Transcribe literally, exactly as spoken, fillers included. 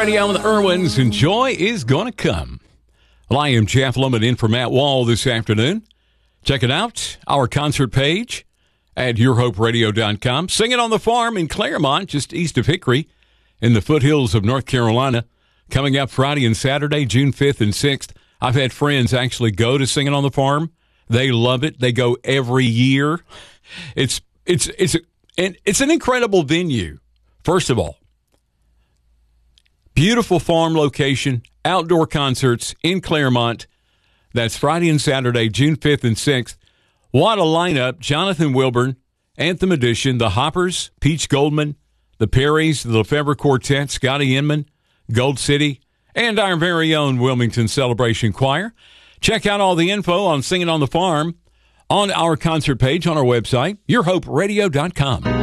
Radio on the Irwins, and joy is going to come. Well, I am Jeff Lemon in for Matt Wall this afternoon. Check it out, our concert page at your hope radio dot com. Sing It on the Farm in Claremont, just east of Hickory, in the foothills of North Carolina. Coming up Friday and Saturday, June fifth and sixth. I've had friends actually go to Sing It on the Farm. They love it. They go every year. It's it's it's a, and it's an incredible venue. First of all, beautiful farm location, outdoor concerts in Claremont. That's Friday and Saturday, June fifth and sixth. What a lineup. Jonathan Wilburn, Anthem Edition, the Hoppers, Peach Goldman, the Perrys, the Lefebvre Quartet, Scotty Inman, Gold City, and our very own Wilmington Celebration Choir. Check out all the info on Singing on the Farm on our concert page on our website, your hope radio dot com.